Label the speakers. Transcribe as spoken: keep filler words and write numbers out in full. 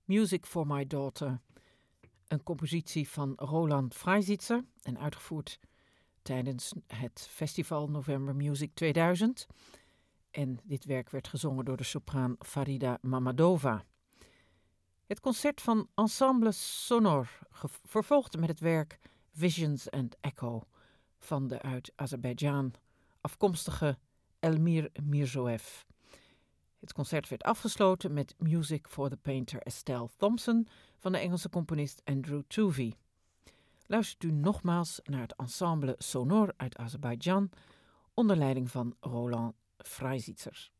Speaker 1: Music for My Daughter. Een compositie van Roland Freisitzer en uitgevoerd tijdens het festival November Music tweeduizend. En dit werk werd gezongen door de sopraan Farida Mamadova. Het concert van Ensemble Sonore vervolgde met het werk Visions and Echo van de uit Azerbeidzjan afkomstige Elmir Mirzoev. Het concert werd afgesloten met Music for the Painter Estelle Thompson van de Engelse componist Andrew Tuvey. Luistert u nogmaals naar het Ensemble Sonore uit Azerbeidzjan onder leiding van Roland Freisitzer.